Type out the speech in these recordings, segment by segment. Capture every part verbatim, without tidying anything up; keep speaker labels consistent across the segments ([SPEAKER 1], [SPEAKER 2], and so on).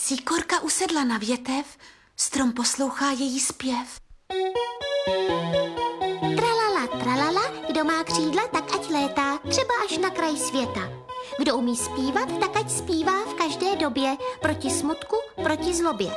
[SPEAKER 1] Síkorka usedla na větev, strom poslouchá její zpěv.
[SPEAKER 2] Tralala, tralala, kdo má křídla, tak ať létá, třeba až na kraj světa. Kdo umí zpívat, tak ať zpívá v každé době, proti smutku, proti zlobě.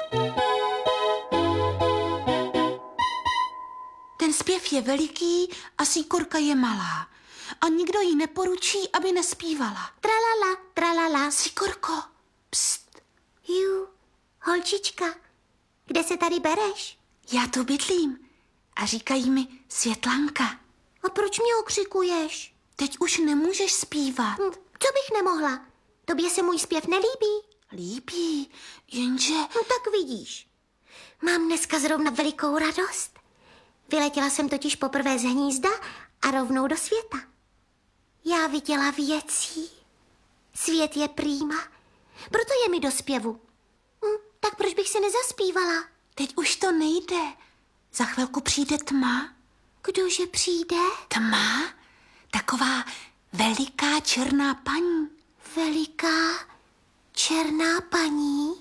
[SPEAKER 1] Ten zpěv je veliký a síkorka je malá. A nikdo jí neporučí, aby nespívala.
[SPEAKER 2] Tralala, tralala.
[SPEAKER 1] Síkorko, pst.
[SPEAKER 2] Ju, holčička, kde se tady bereš?
[SPEAKER 1] Já tu bydlím a říkají mi Světlanka.
[SPEAKER 2] A proč mě okřikuješ?
[SPEAKER 1] Teď už nemůžeš zpívat.
[SPEAKER 2] Hm, co bych nemohla? Tobě se můj zpěv nelíbí?
[SPEAKER 1] Líbí, jenže...
[SPEAKER 2] No tak vidíš. Mám dneska zrovna velikou radost. Vyletěla jsem totiž poprvé z hnízda a rovnou do světa. Já viděla věcí. Svět je prýma. Proto je mi do zpěvu. Hm, tak proč bych se nezaspívala?
[SPEAKER 1] Teď už to nejde. Za chvilku přijde tma.
[SPEAKER 2] Kdože přijde?
[SPEAKER 1] Tma? Taková veliká černá paní.
[SPEAKER 2] Veliká černá paní?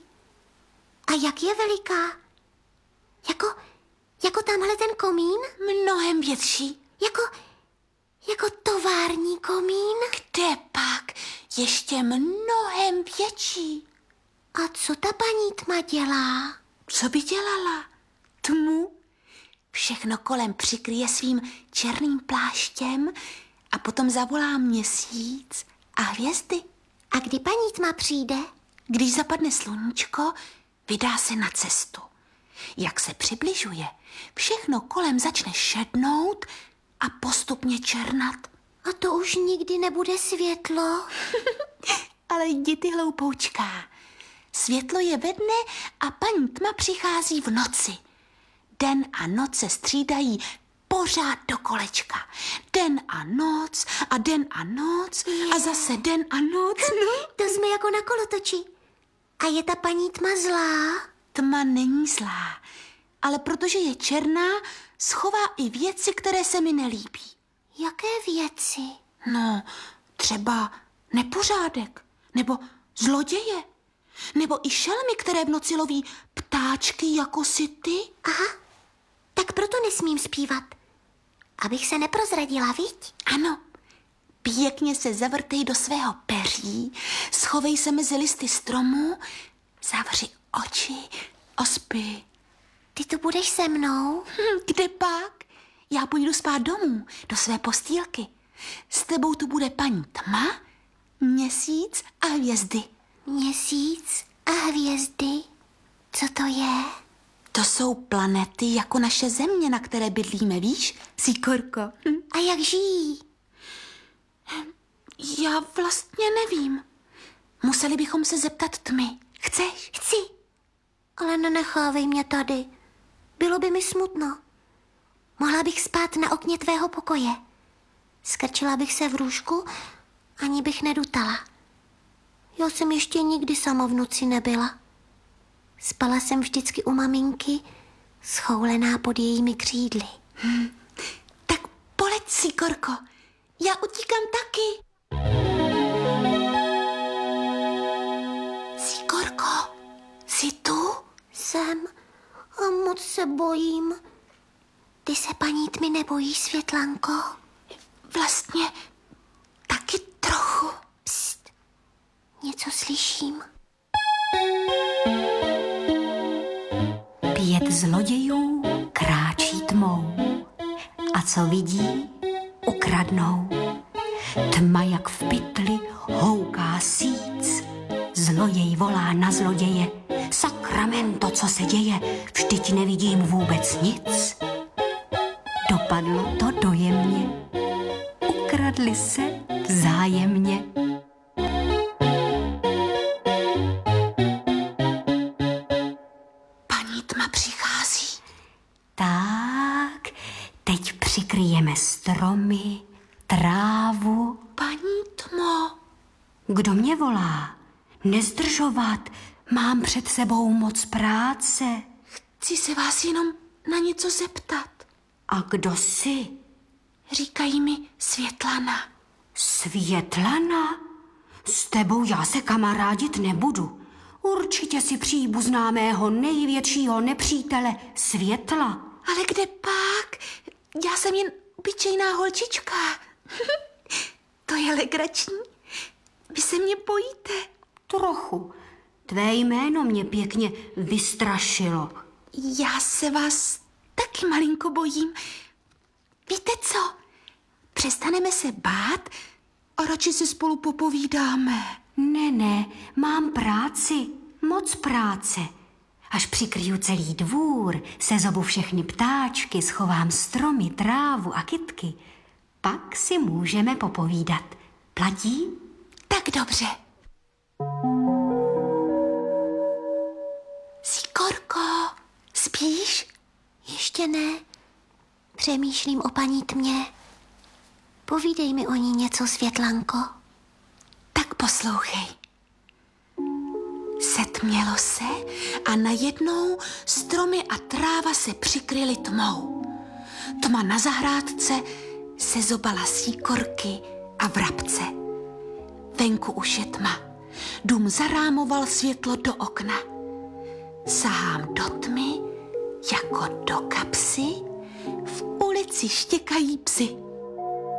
[SPEAKER 2] A jak je veliká? Jako, jako tamhle ten komín?
[SPEAKER 1] Mnohem větší.
[SPEAKER 2] Jako, jako tovární komín?
[SPEAKER 1] Kde pak? Ještě mnohem větší.
[SPEAKER 2] A co ta paní tma dělá?
[SPEAKER 1] Co by dělala? Tmu? Všechno kolem přikryje svým černým pláštěm a potom zavolá měsíc a hvězdy.
[SPEAKER 2] A kdy paní tma přijde?
[SPEAKER 1] Když zapadne sluníčko, vydá se na cestu. Jak se přibližuje, všechno kolem začne šednout a postupně černat.
[SPEAKER 2] A to už nikdy nebude světlo.
[SPEAKER 1] Ale jdi ty hloupoučká. Světlo je ve dne a paní tma přichází v noci. Den a noc se střídají pořád do kolečka. Den a noc a den a noc a zase den a noc. No.
[SPEAKER 2] To jsme jako na kolotoči. A je ta paní tma zlá?
[SPEAKER 1] Tma není zlá, ale protože je černá, schová i věci, které se mi nelíbí.
[SPEAKER 2] Jaké věci?
[SPEAKER 1] No, třeba nepořádek, nebo zloděje, nebo i šelmy, které v noci loví ptáčky jako si ty.
[SPEAKER 2] Aha, tak proto nesmím zpívat. Abych se neprozradila, viď?
[SPEAKER 1] Ano, pěkně se zavrtej do svého peří, schovej se mezi listy stromu, zavři oči, ospí.
[SPEAKER 2] Ty tu budeš se mnou?
[SPEAKER 1] Hm, kde pak? Já půjdu spát domů, do své postýlky. S tebou tu bude paní tma, měsíc a hvězdy.
[SPEAKER 2] Měsíc a hvězdy? Co to je?
[SPEAKER 1] To jsou planety jako naše země, na které bydlíme, víš, síkorko? Hm.
[SPEAKER 2] A jak žijí?
[SPEAKER 1] Já vlastně nevím. Museli bychom se zeptat tmy. Chceš?
[SPEAKER 2] Chci. Ale nenechávej mě tady. Bylo by mi smutno. Mohla bych spát na okně tvého pokoje. Skrčila bych se v růžku, ani bych nedutala. Já jsem ještě nikdy sama v noci nebyla. Spala jsem vždycky u maminky, schoulená pod jejími křídly.
[SPEAKER 1] Hm. Tak poleď, síkorko. Já utíkám taky. Síkorko, jsi tu?
[SPEAKER 2] Jsem a moc se bojím. Ty se paní tmy nebojíš, Světlanko?
[SPEAKER 1] Vlastně taky trochu.
[SPEAKER 2] Pst, něco slyším.
[SPEAKER 3] Pět zlodějů kráčí tmou a co vidí, ukradnou. Tma jak v pytli houká síc. Zloděj volá na zloděje: sakramento, co se děje, vždyť nevidím vůbec nic. Dopadlo to dojemně, ukradli se vzájemně.
[SPEAKER 1] Paní tma přichází.
[SPEAKER 3] Tak, teď přikryjeme stromy, trávu.
[SPEAKER 1] Paní tmo.
[SPEAKER 3] Kdo mě volá? Nezdržovat, mám před sebou moc práce.
[SPEAKER 1] Chci se vás jenom na něco zeptat.
[SPEAKER 3] A kdo jsi?
[SPEAKER 1] Říkají mi Světlana.
[SPEAKER 3] Světlana? S tebou já se kamarádit nebudu. Určitě si příbuzná mého největšího nepřítele světla.
[SPEAKER 1] Ale kde pak? Já jsem jen obyčejná holčička. To je legrační. Vy se mě bojíte.
[SPEAKER 3] Trochu. Tvé jméno mě pěkně vystrašilo.
[SPEAKER 1] Já se vás taky malinko bojím. Víte co? Přestaneme se bát a radši si spolu popovídáme.
[SPEAKER 3] Ne, ne, mám práci, moc práce. Až přikryju celý dvůr, sezobu všechny ptáčky, schovám stromy, trávu a kytky. Pak si můžeme popovídat. Platí?
[SPEAKER 1] Tak dobře. Sikorko, spíš?
[SPEAKER 2] Ještě ne. Přemýšlím o paní tmě. Povídej mi o ní něco, Světlanko.
[SPEAKER 1] Tak poslouchej. Setmělo se a najednou stromy a tráva se přikryly tmou. Tma na zahrádce se zobala síkorky a vrabce. Venku už je tma. Dům zarámoval světlo do okna. Sahám do tmy jako do kapsy, v ulici štěkají psi.